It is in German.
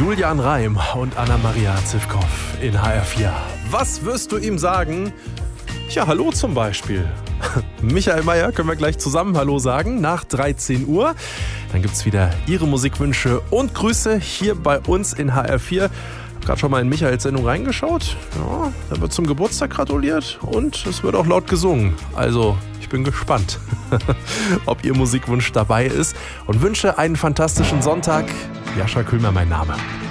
Julian Reim und Anna-Maria Zivkow in HR4. Was wirst du ihm sagen? Ja, hallo zum Beispiel. Michael Mayer können wir gleich zusammen Hallo sagen nach 13 Uhr. Dann gibt's wieder Ihre Musikwünsche und Grüße hier bei uns in HR4. Gerade schon mal in Michaels Sendung reingeschaut. Ja, da wird zum Geburtstag gratuliert und es wird auch laut gesungen. Also, ich bin gespannt, ob Ihr Musikwunsch dabei ist und wünsche einen fantastischen Sonntag. Jascha Kühlmer mein Name.